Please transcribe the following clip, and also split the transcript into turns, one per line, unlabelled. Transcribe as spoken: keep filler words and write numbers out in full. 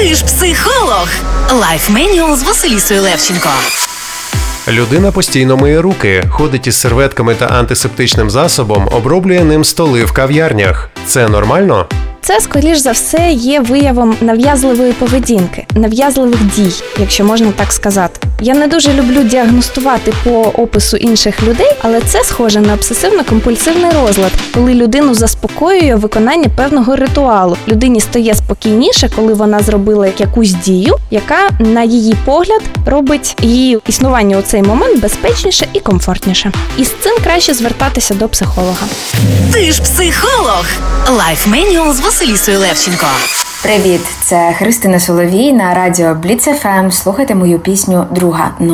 Ти ж психолог. Лайф Менюал з Василісою Левченко.
Людина постійно миє руки, ходить із серветками та антисептичним засобом, оброблює ним столи в кав'ярнях. Це нормально?
Це, скоріш за все, є виявом нав'язливої поведінки, нав'язливих дій, якщо можна так сказати. Я не дуже люблю діагностувати по опису інших людей, але це схоже на обсесивно-компульсивний розлад, коли людину заспокоює виконання певного ритуалу. Людині стає спокійніше, коли вона зробила якусь дію, яка, на її погляд, робить її існування у цей момент безпечніше і комфортніше. І з цим краще звертатися до психолога.
Ти ж психолог. Лайф Менюал з Василісою Левченко.
Привіт, це Христина Соловій на радіо Бліц еф ем. Слухайте мою пісню «Друга».